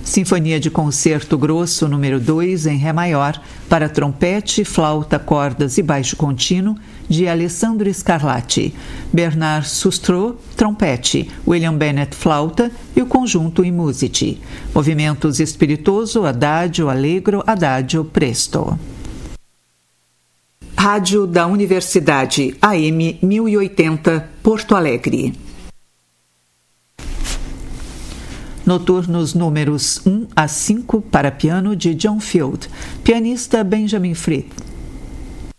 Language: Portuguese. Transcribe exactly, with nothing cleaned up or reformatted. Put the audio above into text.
Sinfonia de Concerto Grosso número dois em Ré maior, para trompete, flauta, cordas e baixo contínuo, de Alessandro Scarlatti. Bernard Sustro, trompete, William Bennett, flauta e o conjunto in musicè. Movimentos espiritoso, adagio, allegro, adagio, presto. Rádio da Universidade, A M mil e oitenta, Porto Alegre. Noturnos números um a cinco para piano de John Field. Pianista Benjamin Fried.